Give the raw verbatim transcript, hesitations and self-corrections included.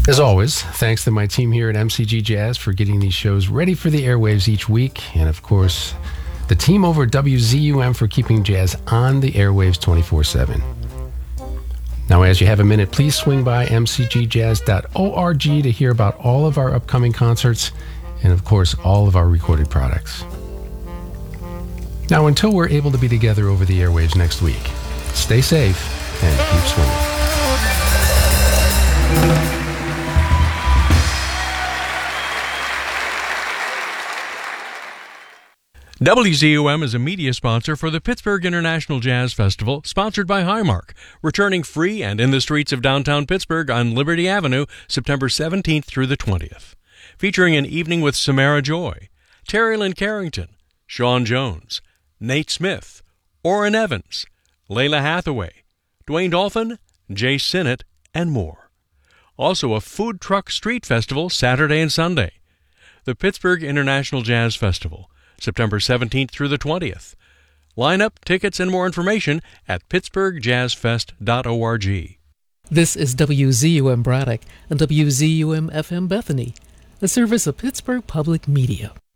As always, thanks to my team here at M C G Jazz for getting these shows ready for the airwaves each week. And of course, the team over at W Z U M for keeping jazz on the airwaves twenty-four seven. Now, as you have a minute, please swing by m c g jazz dot org to hear about all of our upcoming concerts and, of course, all of our recorded products. Now, until we're able to be together over the airwaves next week, stay safe and keep swinging. W Z U M is a media sponsor for the Pittsburgh International Jazz Festival, sponsored by Highmark, returning free and in the streets of downtown Pittsburgh on Liberty Avenue, September seventeenth through the twentieth. Featuring an evening with Samara Joy, Terry Lynn Carrington, Sean Jones, Nate Smith, Orrin Evans, Layla Hathaway, Dwayne Dolphin, Jay Sinnott, and more. Also a food truck street festival Saturday and Sunday. The Pittsburgh International Jazz Festival, September seventeenth through the twentieth. Lineup, tickets, and more information at pittsburgh jazz fest dot org. This is W Z U M Braddock and W Z U M F M Bethany, a service of Pittsburgh Public Media.